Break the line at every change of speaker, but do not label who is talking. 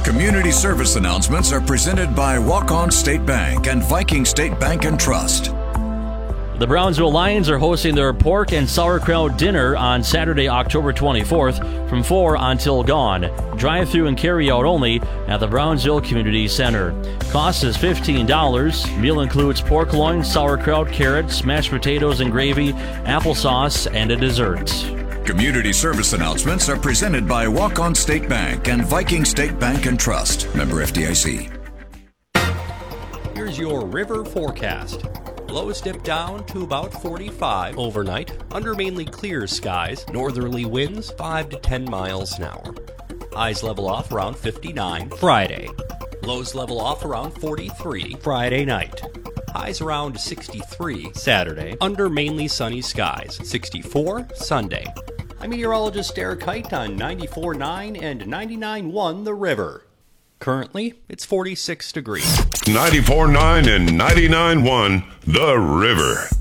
Community service announcements are presented by Walk-On State Bank and Viking State Bank and Trust.
The Brownsville Lions are hosting their pork and sauerkraut dinner on Saturday, October 24th from 4 until dawn. Drive-through and carry-out only at the Brownsville Community Center. Cost is $15. Meal includes pork loin, sauerkraut, carrots, mashed potatoes and gravy, applesauce, and a dessert.
Community service announcements are presented by Walk-On State Bank and Viking State Bank and Trust. Member FDIC.
Here's your river forecast. Lows dip down to about 45 overnight, under mainly clear skies, northerly winds 5 to 10 miles an hour. Highs level off around 59 Friday. Lows level off around 43 Friday night. Highs around 63 Saturday, under mainly sunny skies, 64 Sunday. I'm meteorologist Derek Kite on 94.9 and 99.1 The River. Currently, it's 46 degrees.
94.9 and 99.1 The River.